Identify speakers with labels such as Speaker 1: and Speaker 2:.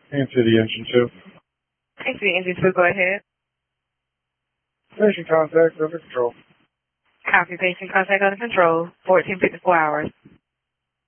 Speaker 1: Into the engine 2.
Speaker 2: Into the engine 2, go ahead.
Speaker 1: Patient contact under control.
Speaker 2: Copy patient contact under control, 1454 hours.